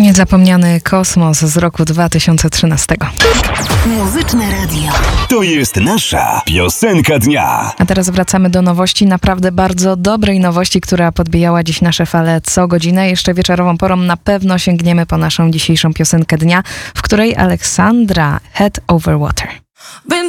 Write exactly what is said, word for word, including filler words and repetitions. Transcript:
Niezapomniany kosmos z roku dwa tysiące trzynastego. Muzyczne radio. To jest nasza piosenka dnia. A teraz wracamy do nowości, naprawdę bardzo dobrej nowości, która podbijała dziś nasze fale co godzinę. Jeszcze wieczorową porą na pewno sięgniemy po naszą dzisiejszą piosenkę dnia, w której Aleksandra Head Over Water.